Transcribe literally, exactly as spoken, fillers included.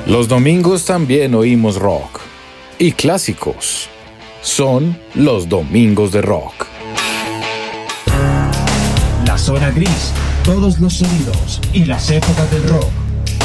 Los domingos también oímos rock. Y clásicos. Son los domingos de rock. La zona gris, todos los sonidos y las épocas del rock.